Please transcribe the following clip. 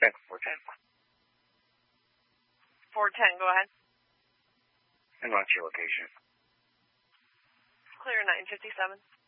Tango 410. 410, go ahead. And launch your location. Clear 957.